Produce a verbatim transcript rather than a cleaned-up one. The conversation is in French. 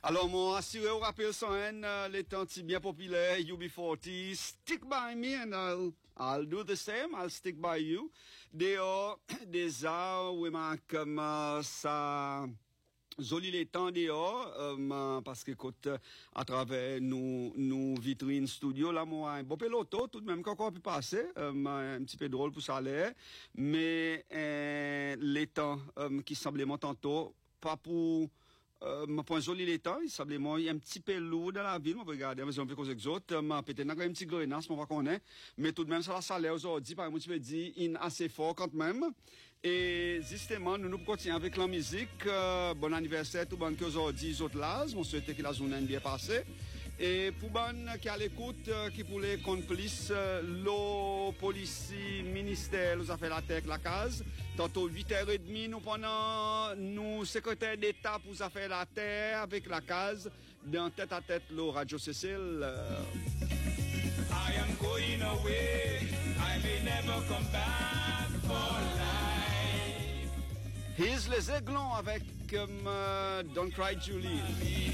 Alors, mon assuré au rappel sans haine, euh, les temps si bien populaires, U B quarante, stick by me and I'll, I'll do the same, I'll stick by you. Dehors, des arts, oui, mais comme euh, ça... Joli les temps dehors, euh, parce que écoute, à travers nos, nos vitrines studio, là, moi, un beau peloton, tout de même qu'encore pu passer, euh, un petit peu drôle pour ça l'air, mais euh, les temps euh, qui semblaient tantôt, pas pour... Euh, pour un joli les temps, il semblait moi, il y a un petit peu lourd dans la ville, on peut regarder, mais on peut causer que autres, euh, peut-être un petit grenasse, on va connaître, mais tout de même, ça va salaire aujourd'hui, par exemple, tu peux dire, in assez fort quand même. Et justement, nous nous continuons avec la musique. Euh, bon anniversaire tout le monde qui aujourd'hui, les autres là, on souhaite que la journée bien passée. Et pour bon qui à l'écoute, euh, qui voulait complice euh, l'eau, police, ministère, nous a fait la tête, la case. Tantôt huit heures trente, nous pendant nous secrétaire d'État pour ça faire la terre avec la case d'un tête à tête le Radio Cécile. Euh... I am going away, I may never come back for life. Here's les Aiglons avec um, uh, Don't Cry Julie.